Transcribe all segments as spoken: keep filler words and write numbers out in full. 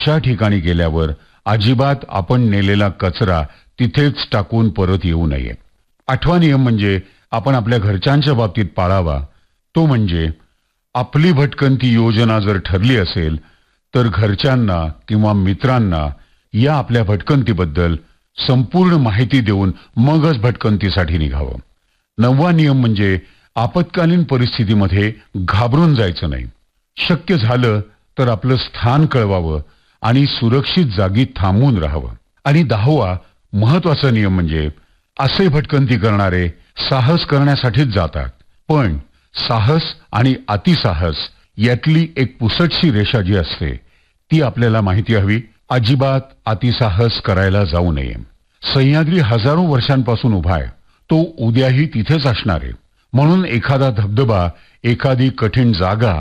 अशा ठिकाणी गेल्यावर अजिबात आपण नेलेला कचरा तिथेच टाकून परत येऊ नये. आठवा नियम म्हणजे आपण आपल्या घरच्यांच्या बाबतीत पाळावा. तो म्हणजे आपली भटकंती योजना जर ठरली असेल तर घरच्यांना किंवा मित्रांना या आपल्या भटकंतीबद्दल संपूर्ण माहिती देऊन मगच भटकंतीसाठी निघावं. नववा नियम म्हणजे आपत्कालीन परिस्थितीमध्ये घाबरून जायचं नाही. शक्य झालं तर आपलं स्थान कळवावं आणि सुरक्षित जागी थांबून राहावं. आणि दहावा महत्वाचा नियम म्हणजे असे भटकंती करणारे साहस करण्यासाठीच जातात, पण साहस आणि अतिसाहस यातली एक पुसटशी रेषा जी असते ती आपल्याला माहिती हवी. अजिबात अतिसाहस करायला जाऊ नये. सह्याद्री हजारो वर्षांपासून उभा आहे, तो उद्याही तिथेच असणार आहे. म्हणून एखादा धबधबा, एखादी कठीण जागा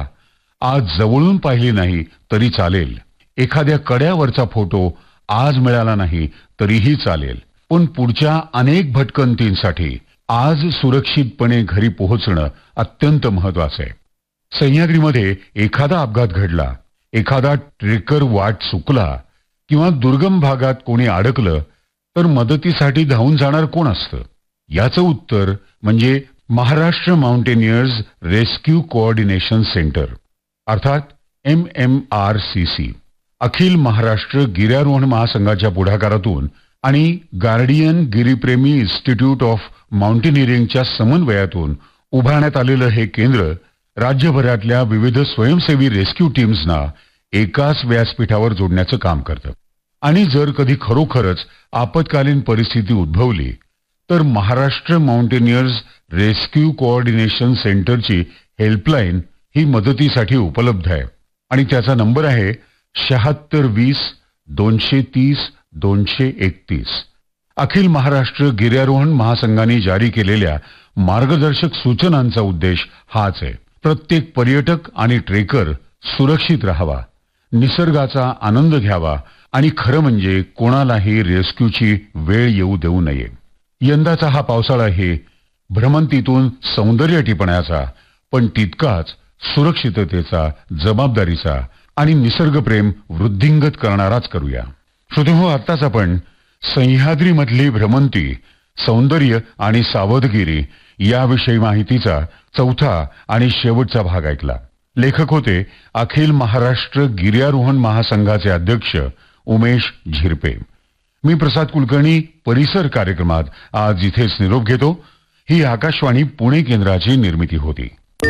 आज जवळून पाहिली नाही तरी चालेल. एखाद्या कड्यावरचा फोटो आज मिळाला नाही तरीही चालेल, पण पुढच्या अनेक भटकंतींसाठी आज सुरक्षितपणे घरी पोहोचणं अत्यंत महत्वाचं आहे. सह्याद्रीमध्ये एखादा अपघात घडला, एखादा ट्रेकर वाट चुकला किंवा दुर्गम भागात कोणी अडकलं तर मदतीसाठी धावून जाणार कोण असतं? याचं उत्तर म्हणजे Maharashtra mountaineers rescue coordination centre अर्थात M M R C C. अखिल महाराष्ट्र गिर्यारोहण महासंघाच्या पुढाकारातून आणि गार्डियन गिरीप्रेमी इन्स्टिट्यूट ऑफ माउंटेनिअरिंगच्या समन्वयातून उभारण्यात आलेलं हे केंद्र राज्यभरातल्या विविध स्वयंसेवी रेस्क्यू टीम्सना एकाच व्यासपीठावर जोडण्याचं काम करतं. आणि जर कधी खरोखरच आपत्कालीन परिस्थिती उद्भवली तर महाराष्ट्र माउंटेनियर्स रेस्क्यू कोऑर्डिनेशन सेंटरची हेल्पलाईन ही मदतीसाठी उपलब्ध आहे आणि त्याचा नंबर आहे शहात्तर वीस दोनशे तीस दोनशे एकतीस. अखिल महाराष्ट्र गिर्यारोहण महासंघाने जारी केलेल्या मार्गदर्शक सूचनांचा उद्देश हाच आहे. प्रत्येक पर्यटक आणि ट्रेकर सुरक्षित राहावा, निसर्गाचा आनंद घ्यावा आणि खरं म्हणजे कोणालाही रेस्क्यूची वेळ येऊ देऊ नये. यंदाचा हा पावसाळा हे भ्रमंतीतून सौंदर्य टिपण्याचा, पण तितकाच सुरक्षिततेचा, जबाबदारीचा आणि निसर्गप्रेम वृद्धिंगत करणाराच करूया. श्रोतेहो, आत्ताच आपण सह्याद्रीमधली भ्रमंती, सौंदर्य आणि सावधगिरी याविषयी माहितीचा चौथा आणि शेवटचा भाग ऐकला. लेखक होते अखिल महाराष्ट्र गिर्यारोहण महासंघाचे अध्यक्ष उमेश झिरपे. मी प्रसाद कुलकर्णी परिसर कार्यक्रमात आज इथेच निरोप घेतो. ही आकाशवाणी पुणे केंद्राची निर्मिती होती.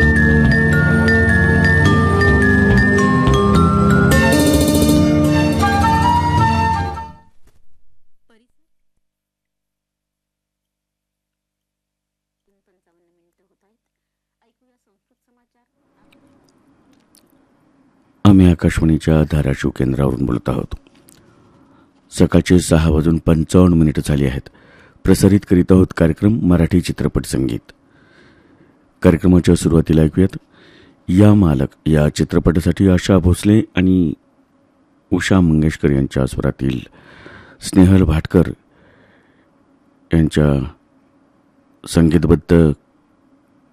आम्ही आकाशवाणीच्या धाराशिव केंद्रावरून बोलत आहोत. सकाळचे सहा वाजून पंचावन्न मिनिटं झाली आहेत. प्रसारित करीत आहोत कार्यक्रम मराठी चित्रपट संगीत. कार्यक्रमाच्या सुरुवातीला ऐकूयात या मालक या चित्रपटासाठी आशा भोसले आणि उषा मंगेशकर यांच्या स्वरातील स्नेहल भाटकर यांच्या संगीतबद्ध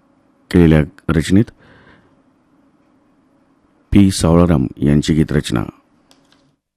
केलेल्या रचनेत पी सावळाराम यांची गीतरचना.